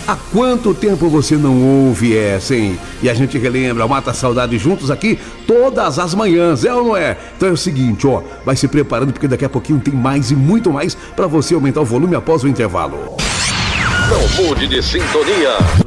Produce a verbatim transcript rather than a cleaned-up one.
Há quanto tempo você não ouve essa, hein? E a gente relembra, mata a saudade juntos aqui todas as manhãs, é ou não é? Então é o seguinte, ó, vai se preparando porque daqui a pouquinho tem mais e muito mais pra você aumentar o volume após o intervalo. Não mude de sintonia.